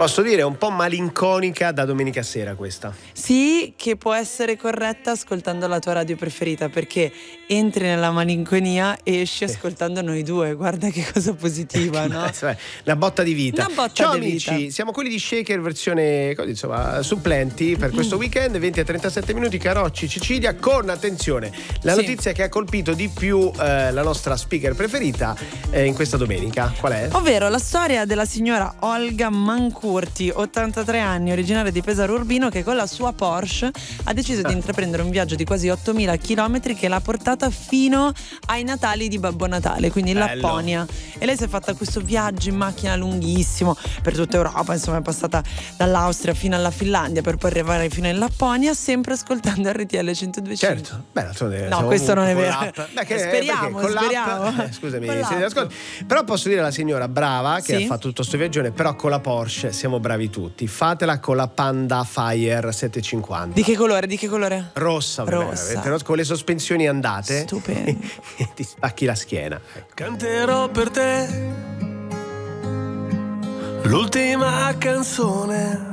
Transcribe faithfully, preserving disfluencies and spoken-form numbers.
Posso dire un po' malinconica da domenica sera questa. Sì, che può essere corretta ascoltando la tua radio preferita, perché entri nella malinconia e esci ascoltando noi due. Guarda che cosa positiva, no? Una botta di vita. Una botta Ciao di amici, vita. siamo quelli di Shaker versione insomma supplenti per questo weekend, venti a trentasette minuti, Carocci, Cecilia, con attenzione la Sì. notizia che ha colpito di più eh, la nostra speaker preferita eh, in questa domenica. Qual è? Ovvero la storia della signora Olga Mancurti, ottantatré anni, originaria di Pesaro Urbino, che con la sua Porsche ha deciso di intraprendere un viaggio di quasi ottomila chilometri che l'ha portata fino ai Natali di Babbo Natale, quindi in Bello. Lapponia. E lei si è fatta questo viaggio in macchina lunghissimo per tutta Europa, insomma è passata dall'Austria fino alla Finlandia per poi arrivare fino in Lapponia, sempre ascoltando R T L centodue e cinque. Certo, beh, d'altronde No, siamo questo non è con vero. l'app. Beh, che- Speriamo, perché con speriamo. l'app- eh, scusami, Con siete l'app. ascolti. Però posso dire alla signora brava che Sì. ha fatto tutto sto viaggione, però con la Porsche siamo bravi tutti. Fatela con la Panda Fire settecentocinquanta. Di che colore? Di che colore? Rossa, Rossa. veramente, rossa, con le sospensioni andate. Stupendo. Ti spacchi la schiena. Canterò per te l'ultima canzone